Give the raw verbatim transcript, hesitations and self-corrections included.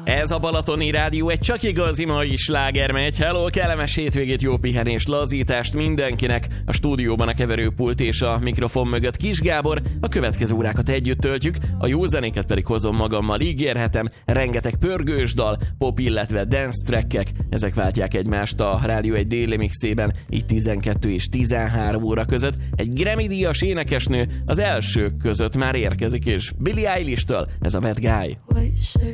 Ez a Balatoni Rádió egy csak igazi mai sláger megy. Hello, kellemes hétvégét, jó pihenést, lazítást mindenkinek. A stúdióban a keverőpult és a mikrofon mögött Kis Gábor. A következő órákat együtt töltjük, a jó zenéket pedig hozom magammal, ígérhetem. Rengeteg pörgős dal, pop, illetve dance trackek, ezek váltják egymást a Rádió egy déli mixében, így tizenkettő és tizenhárom óra között. Egy Grammy-díjas énekesnő az elsők között már érkezik, és Billie Eilish-től ez a Bad Guy.